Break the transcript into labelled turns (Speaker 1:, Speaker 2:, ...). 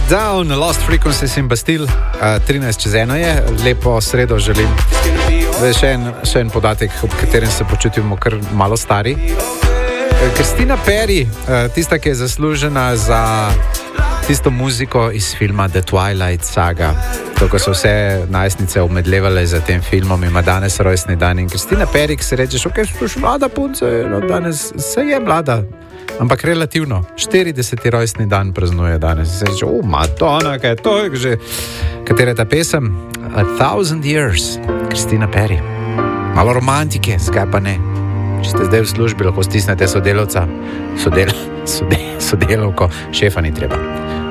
Speaker 1: Down, Lost Frequencies in Bastille, 13:01 je, lepo sredo želim. Zdaj še en podatek, ob katerem se počutimo kar malo stari. Christina Perry, tista, ki je zaslužena za tisto muziko iz filma The Twilight Saga. To, ko so vse najstnice omedlevale za tem filmom, ima danes rojstni dan. In Christina Perry, ki se rečeš, ok, si mlada punca, no, danes se je mlada. Ampak relativno, 40. rojstni dan praznuje danes. Se reče, Madonna, kaj je to, že, katera je ta pesem? 1000 Years, Christina Perry. Malo romantike, zakaj pa ne? Če ste zdaj v službi, lahko stisnete sodelavca, sodelavko, šefa ni treba.